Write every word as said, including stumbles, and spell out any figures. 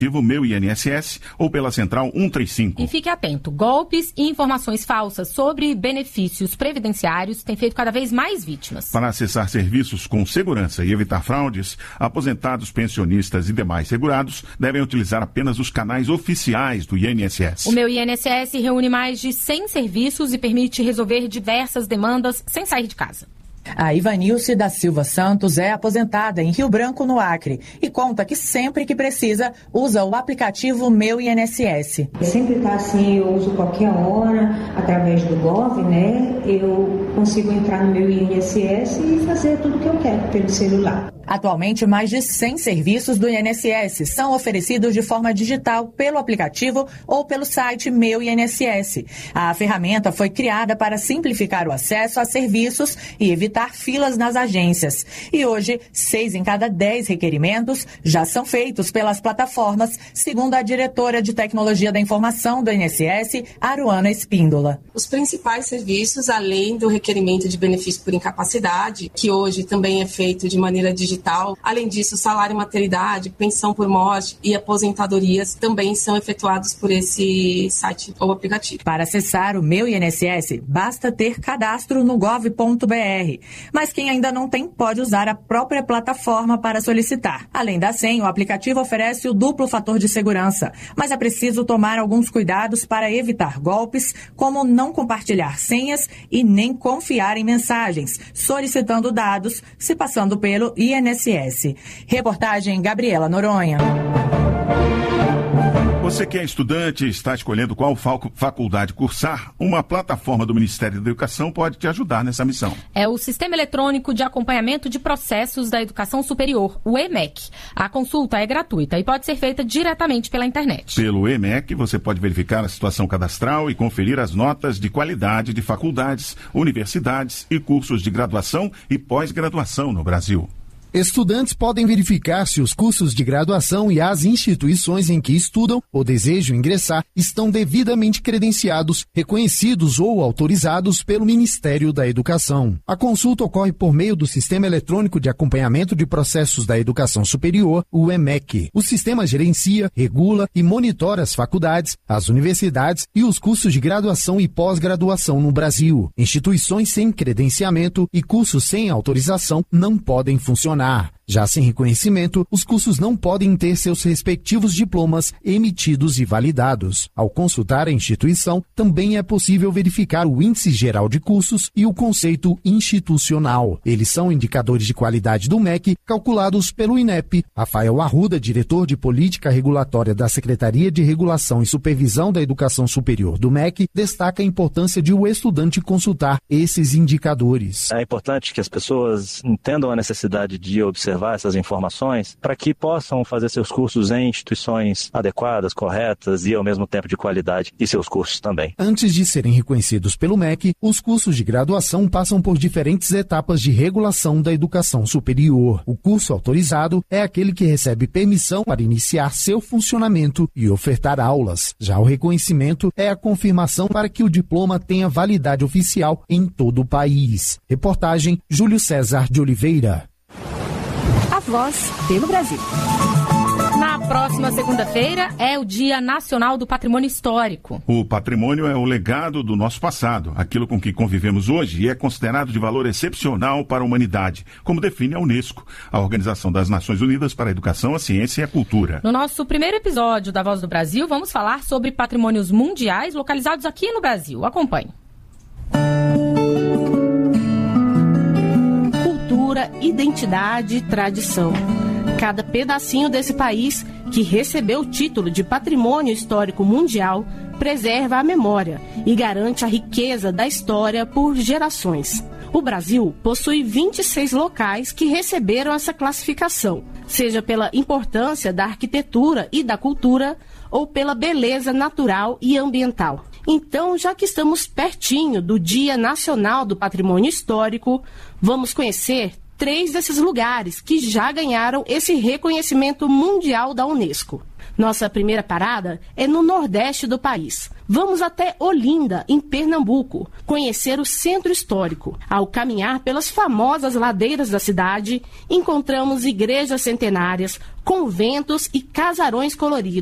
Meu I N S S ou pela Central um três cinco. E fique atento, golpes e informações falsas sobre benefícios previdenciários têm feito cada vez mais vítimas. Para acessar serviços com segurança e evitar fraudes, aposentados, pensionistas e demais segurados devem utilizar apenas os canais oficiais do I N S S. O Meu I N S S reúne mais de cem serviços e permite resolver diversas demandas sem sair de casa. A Ivanilce da Silva Santos é aposentada em Rio Branco, no Acre, e conta que sempre que precisa usa o aplicativo Meu I N S S. Sempre está assim, eu uso qualquer hora, através do Gov, né? Eu consigo entrar no Meu I N S S e fazer tudo o que eu quero pelo celular. Atualmente, mais de cem serviços do I N S S são oferecidos de forma digital pelo aplicativo ou pelo site Meu I N S S. A ferramenta foi criada para simplificar o acesso a serviços e evitar filas nas agências. E hoje, seis em cada dez requerimentos já são feitos pelas plataformas, segundo a diretora de Tecnologia da Informação do I N S S, Aruana Espíndola. Os principais serviços, além do requerimento de benefício por incapacidade, que hoje também é feito de maneira digital, além disso, salário e maternidade, pensão por morte e aposentadorias também são efetuados por esse site ou aplicativo. Para acessar o Meu I N S S, basta ter cadastro no gov ponto br. Mas quem ainda não tem pode usar a própria plataforma para solicitar. Além da senha, o aplicativo oferece o duplo fator de segurança, mas é preciso tomar alguns cuidados para evitar golpes, como não compartilhar senhas e nem confiar em mensagens, solicitando dados, se passando pelo I N S S. Reportagem Gabriela Noronha. Você que é estudante e está escolhendo qual faculdade cursar, uma plataforma do Ministério da Educação pode te ajudar nessa missão. É o Sistema Eletrônico de Acompanhamento de Processos da Educação Superior, o E M E C. A consulta é gratuita e pode ser feita diretamente pela internet. Pelo E M E C, você pode verificar a situação cadastral e conferir as notas de qualidade de faculdades, universidades e cursos de graduação e pós-graduação no Brasil. Estudantes podem verificar se os cursos de graduação e as instituições em que estudam ou desejam ingressar estão devidamente credenciados, reconhecidos ou autorizados pelo Ministério da Educação. A consulta ocorre por meio do Sistema Eletrônico de Acompanhamento de Processos da Educação Superior, o E M E C. O sistema gerencia, regula e monitora as faculdades, as universidades e os cursos de graduação e pós-graduação no Brasil. Instituições sem credenciamento e cursos sem autorização não podem funcionar. Já sem reconhecimento, os cursos não podem ter seus respectivos diplomas emitidos e validados. Ao consultar a instituição, também é possível verificar o Índice Geral de Cursos e o conceito institucional. Eles são indicadores de qualidade do M E C calculados pelo I N E P. Rafael Arruda, diretor de Política Regulatória da Secretaria de Regulação e Supervisão da Educação Superior do M E C, destaca a importância de o estudante consultar esses indicadores. É importante que as pessoas entendam a necessidade de de observar essas informações para que possam fazer seus cursos em instituições adequadas, corretas e ao mesmo tempo de qualidade, e seus cursos também. Antes de serem reconhecidos pelo M E C, os cursos de graduação passam por diferentes etapas de regulação da educação superior. O curso autorizado é aquele que recebe permissão para iniciar seu funcionamento e ofertar aulas. Já o reconhecimento é a confirmação para que o diploma tenha validade oficial em todo o país. Reportagem Júlio César de Oliveira. A Voz pelo Brasil. Na próxima segunda-feira é o Dia Nacional do Patrimônio Histórico. O patrimônio é o legado do nosso passado, aquilo com que convivemos hoje, e é considerado de valor excepcional para a humanidade, como define a Unesco, a Organização das Nações Unidas para a Educação, a Ciência e a Cultura. No nosso primeiro episódio da Voz do Brasil, vamos falar sobre patrimônios mundiais localizados aqui no Brasil. Acompanhe. Cultura, identidade e tradição. Cada pedacinho desse país que recebeu o título de Patrimônio Histórico Mundial preserva a memória e garante a riqueza da história por gerações. O Brasil possui vinte e seis locais que receberam essa classificação, seja pela importância da arquitetura e da cultura ou pela beleza natural e ambiental. Então, já que estamos pertinho do Dia Nacional do Patrimônio Histórico, vamos conhecer três desses lugares que já ganharam esse reconhecimento mundial da Unesco. Nossa primeira parada é no nordeste do país. Vamos até Olinda, em Pernambuco, conhecer o centro histórico. Ao caminhar pelas famosas ladeiras da cidade, encontramos igrejas centenárias, conventos e casarões coloridos.